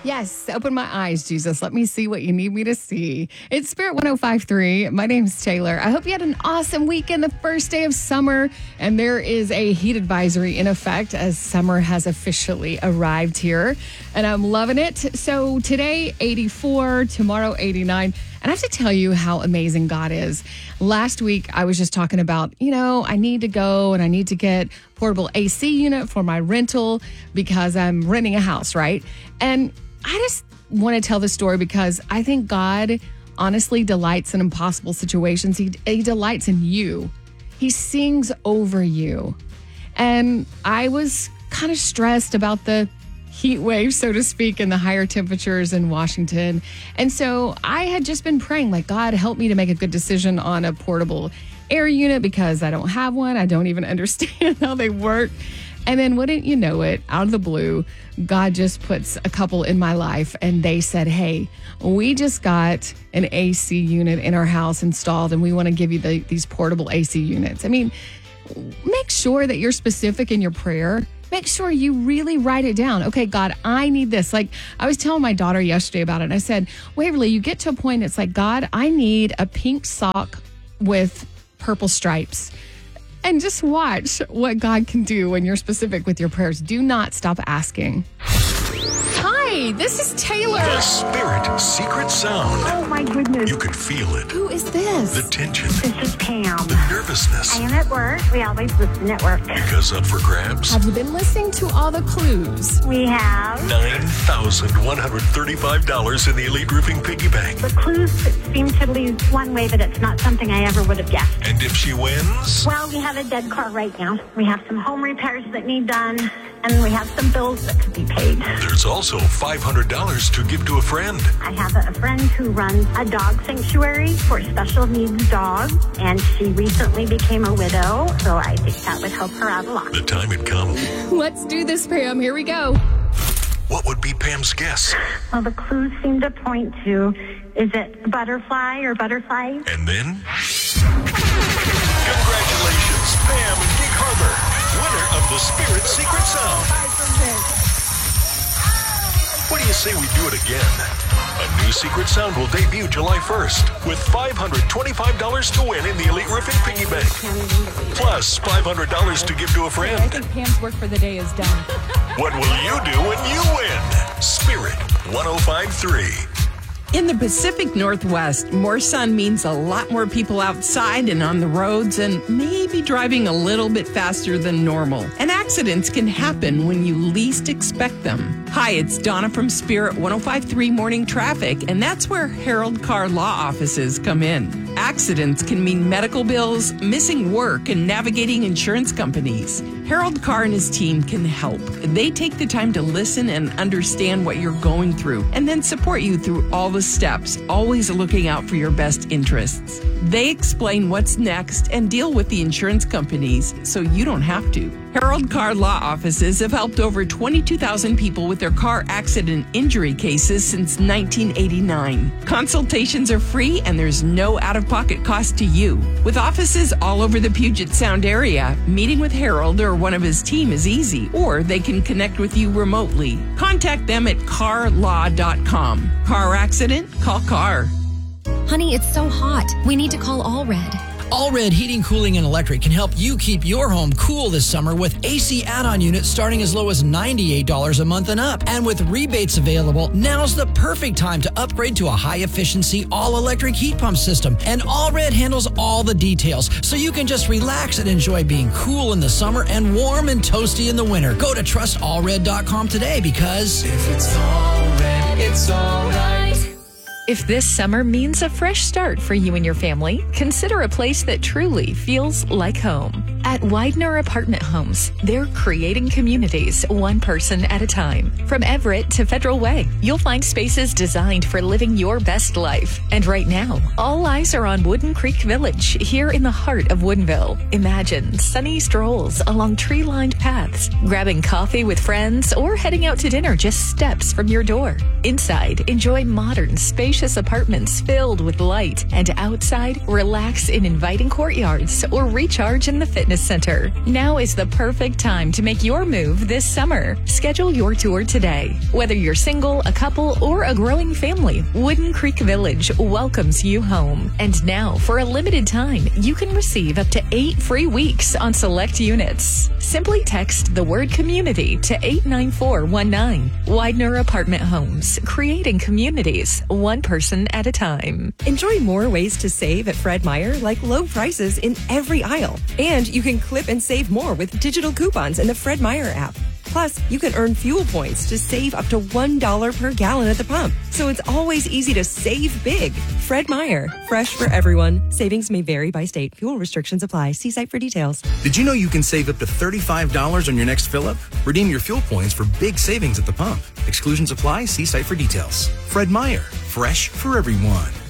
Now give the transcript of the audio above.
Yes, open my eyes, Jesus. Let me see what you need me to see. It's Spirit 105.3. My name's Taylor. I hope you had an awesome weekend, the first day of summer. And there is a heat advisory in effect as summer has officially arrived here. And I'm loving it. So today, 84, tomorrow, 89. And I have to tell you how amazing God is. Last week, I was just talking about, I need to go and I need to get portable AC unit for my rental because I'm renting a house, right? And I just want to tell this story because I think God honestly delights in impossible situations. He delights in you. He sings over you. And I was kind of stressed about the heat wave, so to speak, and the higher temperatures in Washington. And so I had just been praying, like, God, help me to make a good decision on a portable air unit because I don't have one. I don't even understand how they work. And then wouldn't you know it, out of the blue, God just puts a couple in my life and they said, hey, we just got an AC unit in our house installed and we want to give you these portable AC units. I mean, make sure that you're specific in your prayer. Make sure you really write it down. Okay, God, I need this. Like I was telling my daughter yesterday about it. And I said, Waverly, you get to a point, it's like, God, I need a pink sock with purple stripes. And just watch what God can do when you're specific with your prayers. Do not stop asking. Hi, this is Taylor. The Spirit Secret Sound. Oh, my goodness. You can feel it. Who is this? The tension. This is Pam. The nervousness. I am at work. We always listen at work. Because up for grabs. Have you been listening to all the clues? We have. $9,135 in the Elite Roofing Piggy Bank. The clues seem to lead one way, but it's not something I ever would have guessed. And if she wins? Well, we have a dead car right now. We have some home repairs that need done, and we have some bills that could be paid. There's also $500 to give to a friend. I have a friend who runs a dog sanctuary for special needs dogs, and she recently became a widow, so I think that would help her out a lot. The time had come. Let's do this, Pam. Here we go. What would be Pam's guess? Well, the clues seem to point to, is it butterfly or butterflies? And then? Congratulations, Pam and Gig Harbor, winner of the Spirit Secret Sound. What do you say we do it again? A new Secret Sound will debut July 1st with $525 to win in the Elite Roofing Piggy Bank. Plus $500 to give to a friend. I think Pam's work for the day is done. What will you do when you win? Spirit 105.3. In the Pacific Northwest, more sun means a lot more people outside and on the roads and maybe driving a little bit faster than normal. And accidents can happen when you least expect them. Hi, it's Donna from Spirit 105.3 Morning Traffic, and that's where Harold Carr Law Offices come in. Accidents can mean medical bills, missing work, and navigating insurance companies. Harold Carr and his team can help. They take the time to listen and understand what you're going through, and then support you through all the steps, always looking out for your best interests. They explain what's next and deal with the insurance companies so you don't have to. Harold Carr Law Offices have helped over 22,000 people with their car accident injury cases since 1989. Consultations are free and there's no out-of-pocket cost to you. With offices all over the Puget Sound area, meeting with Harold or one of his team is easy, or they can connect with you remotely. Contact them at carlaw.com. Car accident? Call Carr. Honey, it's so hot. We need to call Allred. Allred Heating, Cooling, and Electric can help you keep your home cool this summer with AC add-on units starting as low as $98 a month and up. And with rebates available, now's the perfect time to upgrade to a high-efficiency, all-electric heat pump system. And Allred handles all the details, so you can just relax and enjoy being cool in the summer and warm and toasty in the winter. Go to trustallred.com today because if it's Allred, it's all right. If this summer means a fresh start for you and your family, consider a place that truly feels like home. At Widener Apartment Homes, they're creating communities one person at a time. From Everett to Federal Way, you'll find spaces designed for living your best life. And right now, all eyes are on Wooden Creek Village, here in the heart of Woodinville. Imagine sunny strolls along tree-lined paths, grabbing coffee with friends, or heading out to dinner just steps from your door. Inside, enjoy modern, spacious spacious apartments filled with light, and outside, relax in inviting courtyards or recharge in the fitness center. Now is the perfect time to make your move this summer. Schedule your tour today. Whether you're single, a couple, or a growing family, Wooden Creek Village welcomes you home. And now, for a limited time, you can receive up to 8 free weeks on select units. Simply text the word community to 89419. Widener Apartment Homes, creating communities, one person at a time. Enjoy more ways to save at Fred Meyer, like low prices in every aisle. And you can clip and save more with digital coupons in the Fred Meyer app. Plus, you can earn fuel points to save up to $1 per gallon at the pump. So it's always easy to save big. Fred Meyer, fresh for everyone. Savings may vary by state. Fuel restrictions apply. See site for details. Did you know you can save up to $35 on your next fill-up? Redeem your fuel points for big savings at the pump. Exclusions apply. See site for details. Fred Meyer, fresh for everyone.